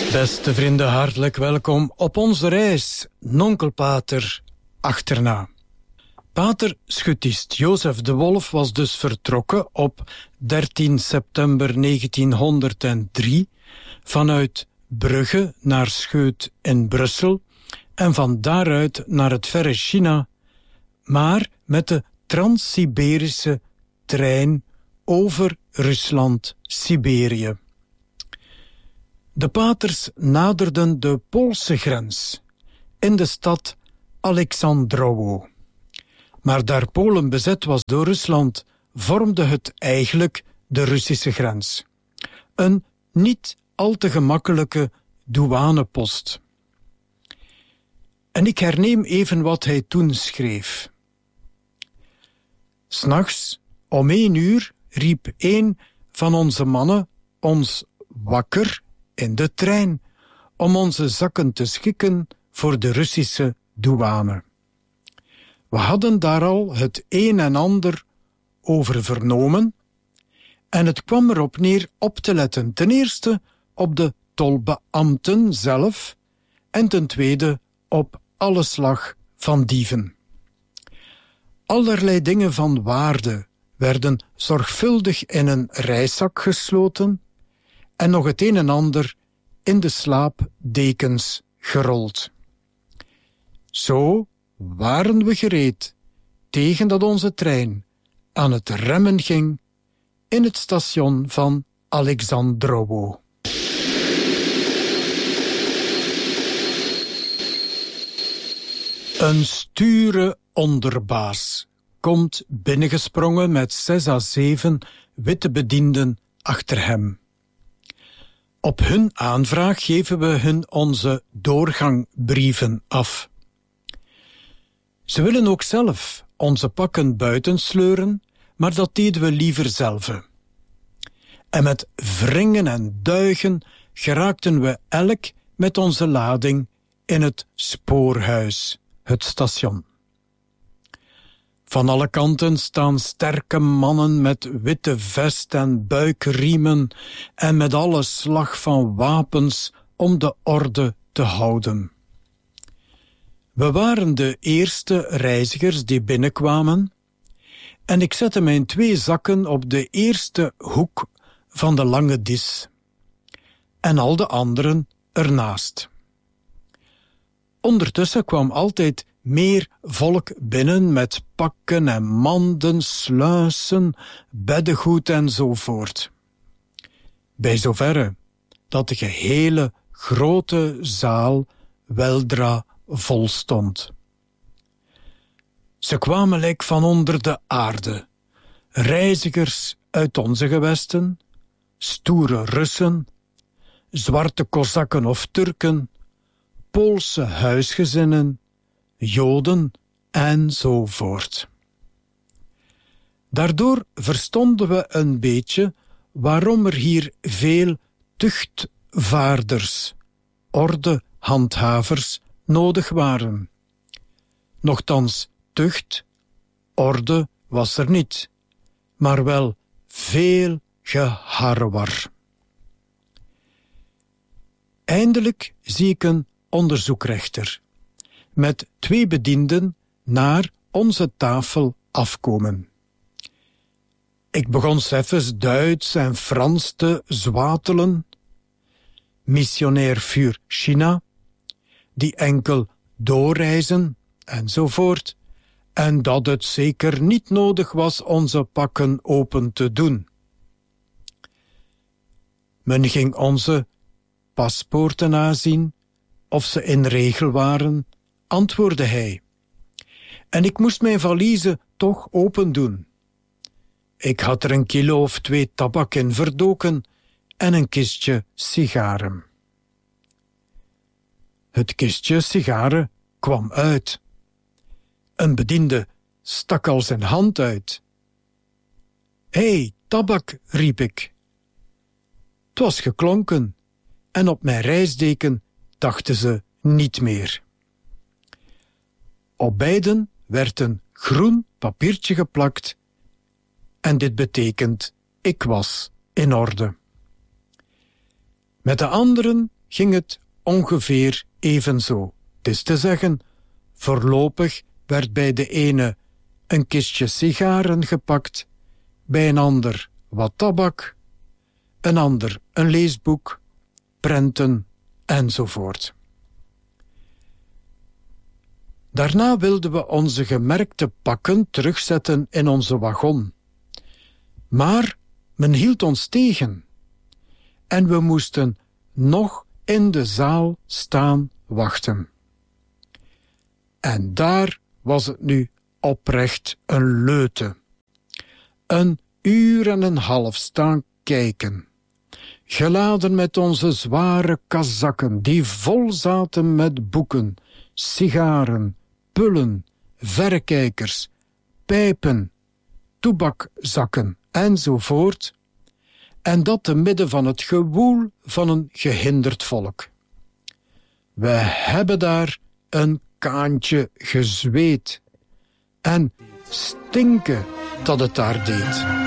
Beste vrienden, hartelijk welkom op onze reis, nonkelpater achterna. Pater schutist Jozef de Wolf was dus vertrokken op 13 september 1903 vanuit Brugge naar Scheut in Brussel en van daaruit naar het verre China, maar met de Trans-Siberische trein over Rusland-Siberië. De paters naderden de Poolse grens in de stad Aleksandrowo. Maar daar Polen bezet was door Rusland, vormde het eigenlijk de Russische grens. Een niet al te gemakkelijke douanepost. En ik herneem even wat hij toen schreef. 'S Nachts om 1 uur riep een van onze mannen ons wakker in de trein om onze zakken te schikken voor de Russische douane. We hadden daar al het een en ander over vernomen en het kwam erop neer op te letten. Ten eerste op de tolbeambten zelf en ten tweede op alle slag van dieven. Allerlei dingen van waarde werden zorgvuldig in een reiszak gesloten en nog het een en ander in de slaapdekens gerold. Zo waren we gereed tegen dat onze trein aan het remmen ging in het station van Aleksandrowo. Een sture onderbaas komt binnengesprongen met 6 à 7 witte bedienden achter hem. Op hun aanvraag geven we hun onze doorgangbrieven af. Ze willen ook zelf onze pakken buiten sleuren, maar dat deden we liever zelf. En met wringen en duigen geraakten we elk met onze lading in het spoorhuis, het station. Van alle kanten staan sterke mannen met witte vest en buikriemen en met alle slag van wapens om de orde te houden. We waren de eerste reizigers die binnenkwamen en ik zette mijn 2 zakken op de eerste hoek van de lange dis en al de anderen ernaast. Ondertussen kwam altijd meer volk binnen met pakken en manden, sluizen, beddengoed enzovoort. Bij zoverre dat de gehele grote zaal weldra vol stond. Ze kwamen lijk van onder de aarde, reizigers uit onze gewesten, stoere Russen, zwarte Kozakken of Turken, Poolse huisgezinnen, Joden enzovoort. Daardoor verstonden we een beetje waarom er hier veel tuchtvaarders, ordehandhavers, nodig waren. Nochtans, tucht, orde was er niet, maar wel veel geharrewar. Eindelijk zie ik een onderzoekrechter met 2 bedienden naar onze tafel afkomen. Ik begon zeffens Duits en Frans te zwatelen. Missionair voor China, die enkel doorreizen enzovoort, en dat het zeker niet nodig was onze pakken open te doen. Men ging onze paspoorten nazien, of ze in regel waren, antwoordde hij. En ik moest mijn valiezen toch open doen. Ik had er 1 kilo of 2 tabak in verdoken en een kistje sigaren. Het kistje sigaren kwam uit. Een bediende stak al zijn hand uit. Hé, tabak, riep ik. 'T was geklonken en op mijn reisdeken dachten ze niet meer. Op beiden werd een groen papiertje geplakt en dit betekent ik was in orde. Met de anderen ging het ongeveer evenzo. Het is te zeggen, voorlopig werd bij de ene een kistje sigaren gepakt, bij een ander wat tabak, een ander een leesboek, prenten enzovoort. Daarna wilden we onze gemerkte pakken terugzetten in onze wagon. Maar men hield ons tegen en we moesten nog in de zaal staan wachten. En daar was het nu oprecht een leute. Een uur en een half staan kijken, geladen met onze zware kazakken die vol zaten met boeken, sigaren, pullen, verrekijkers, pijpen, toebakzakken enzovoort, en dat te midden van het gewoel van een gehinderd volk. We hebben daar een kaantje gezweet en stinken dat het daar deed.